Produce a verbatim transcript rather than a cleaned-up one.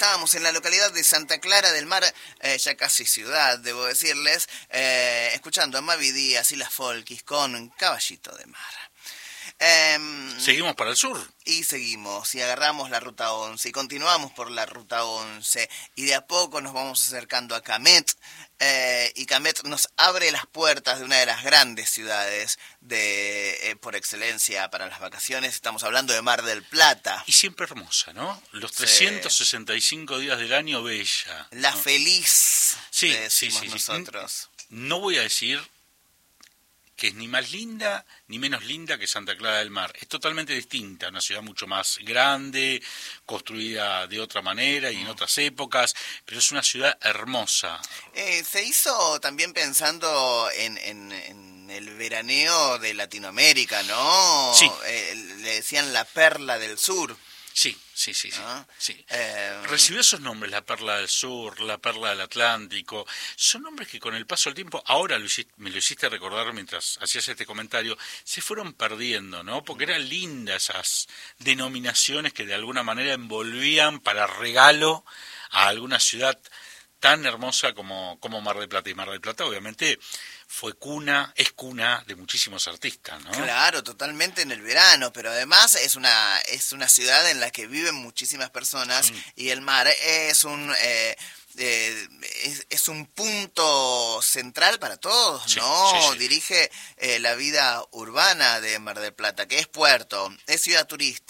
estábamos en la localidad de Santa Clara del Mar, eh, ya casi ciudad, debo decirles, eh, escuchando a Mavi Díaz y las Folkis con Caballito de Mar. Eh, Seguimos para el sur. Y seguimos, y agarramos la ruta once, y continuamos por la ruta once, y de a poco nos vamos acercando a Camet, eh, y Camet nos abre las puertas de una de las grandes ciudades de eh, por excelencia para las vacaciones. Estamos hablando de Mar del Plata. Y siempre hermosa, ¿no? Los trescientos sesenta y cinco sí. días del año, bella. La ¿no? Feliz, sí, decimos sí, sí, nosotros. No voy a decir que es ni más linda ni menos linda que Santa Clara del Mar. Es totalmente distinta, una ciudad mucho más grande, construida de otra manera y en otras épocas, pero es una ciudad hermosa. Eh, se hizo también pensando en, en, en el veraneo de Latinoamérica, ¿no? Sí. Eh, le decían la perla del sur. Sí, sí, sí, sí. ¿Ah? sí. Eh... Recibió esos nombres, la Perla del Sur, la Perla del Atlántico. Son nombres que con el paso del tiempo, ahora lo hiciste, me lo hiciste recordar mientras hacías este comentario, se fueron perdiendo, ¿no? Porque eran lindas esas denominaciones que de alguna manera envolvían para regalo a alguna ciudad tan hermosa como, como Mar del Plata. Y Mar del Plata, obviamente, fue cuna, es cuna de muchísimos artistas, ¿no? Claro, totalmente en el verano, pero además es una es una ciudad en la que viven muchísimas personas, sí. Y el mar es un eh, eh, es, es un punto central para todos, sí, ¿no? Sí, sí. Dirige eh, la vida urbana de Mar del Plata, que es puerto, es ciudad turística.